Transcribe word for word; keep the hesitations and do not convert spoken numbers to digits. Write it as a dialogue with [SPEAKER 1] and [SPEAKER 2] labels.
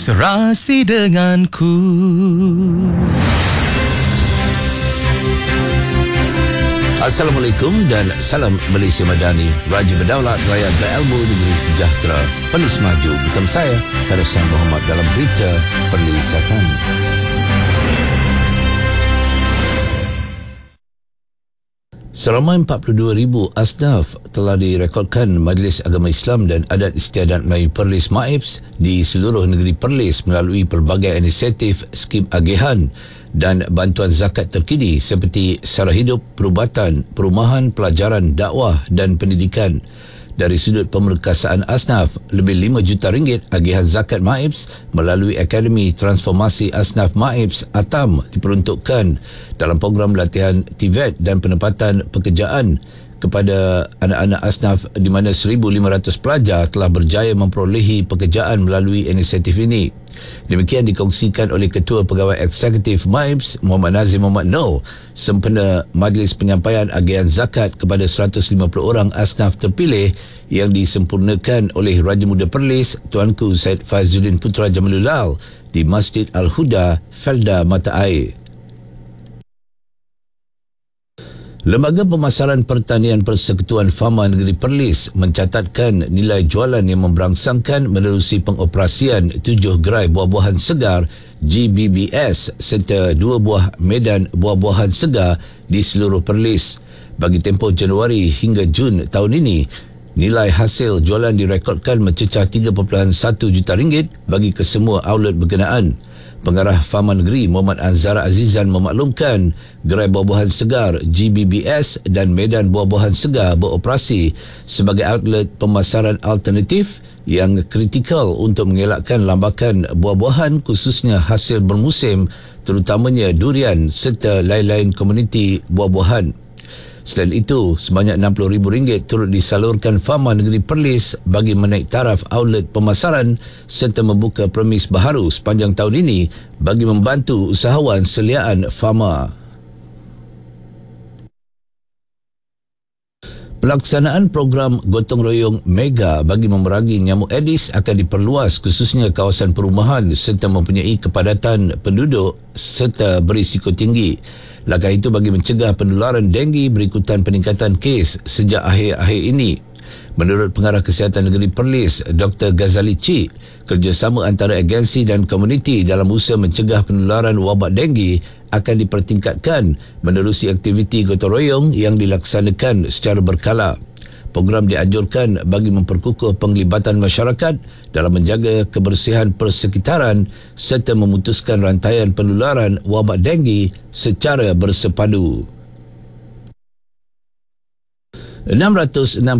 [SPEAKER 1] Serasi denganku.
[SPEAKER 2] Assalamualaikum dan salam Malaysia Madani. Raja berdaulat, rakyat berilmu, negeri sejahtera. Perlis maju bersama saya, Farisan Muhammad, dalam berita Perlisakan. Seramai empat puluh dua ribu asnaf telah direkodkan Majlis Agama Islam dan Adat Istiadat Melayu Perlis M A I P S di seluruh negeri Perlis melalui pelbagai inisiatif, skim agihan dan bantuan zakat terkini seperti sara hidup, perubatan, perumahan, pelajaran, dakwah dan pendidikan. Dari sudut pemerkasaan asnaf, lebih lima juta ringgit agihan zakat M A I P S melalui Akademi Transformasi Asnaf M A I P S A T A M diperuntukkan dalam program latihan T V E T dan penempatan pekerjaan kepada anak-anak asnaf, di mana seribu lima ratus pelajar telah berjaya memperolehi pekerjaan melalui inisiatif ini. Demikian dikongsikan oleh Ketua Pegawai Eksekutif M A I P S Muhammad Nazim Muhammad Noor sempena majlis penyampaian agihan zakat kepada seratus lima puluh orang asnaf terpilih yang disempurnakan oleh Raja Muda Perlis Tuanku Syed Faizuddin Putra Jamalulal di Masjid Al-Huda, Felda Mata Air. Lembaga Pemasaran Pertanian Persekutuan Fama Negeri Perlis mencatatkan nilai jualan yang memberangsangkan menerusi pengoperasian tujuh gerai buah-buahan segar G B B S serta dua buah medan buah-buahan segar di seluruh Perlis. Bagi tempoh Januari hingga Jun tahun ini, nilai hasil jualan direkodkan mencecah tiga perpuluhan satu juta ringgit bagi kesemua outlet berkenaan. Pengarah Fama Negeri Muhammad Anzara Azizan memaklumkan gerai buah-buahan segar G B B S dan medan buah-buahan segar beroperasi sebagai outlet pemasaran alternatif yang kritikal untuk mengelakkan lambakan buah-buahan khususnya hasil bermusim terutamanya durian serta lain-lain komuniti buah-buahan. Selain itu, sebanyak enam puluh ribu ringgit turut disalurkan Fama Negeri Perlis bagi menaik taraf outlet pemasaran serta membuka premis baharu sepanjang tahun ini bagi membantu usahawan seliaan Fama. Pelaksanaan program gotong royong mega bagi memerangi nyamuk Aedes akan diperluas khususnya kawasan perumahan serta mempunyai kepadatan penduduk serta berisiko tinggi. Langkah itu bagi mencegah penularan denggi berikutan peningkatan kes sejak akhir-akhir ini. Menurut Pengarah Kesihatan Negeri Perlis, Doktor Ghazali Cik, kerjasama antara agensi dan komuniti dalam usaha mencegah penularan wabak denggi akan dipertingkatkan menerusi aktiviti gotong royong yang dilaksanakan secara berkala. Program dianjurkan bagi memperkukuh penglibatan masyarakat dalam menjaga kebersihan persekitaran serta memutuskan rantaian penularan wabak denggi secara bersepadu. enam ratus enam